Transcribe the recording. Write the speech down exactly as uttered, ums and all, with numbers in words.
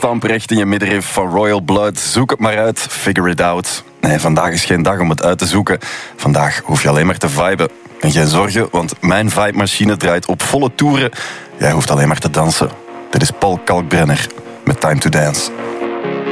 stamprecht in je middenrif van Royal Blood. Zoek het maar uit, figure it out. Nee, vandaag is geen dag om het uit te zoeken. Vandaag hoef je alleen maar te viben. En geen zorgen, want mijn vibe-machine draait op volle toeren. Jij hoeft alleen maar te dansen. Dit is Paul Kalkbrenner met Time to Dance.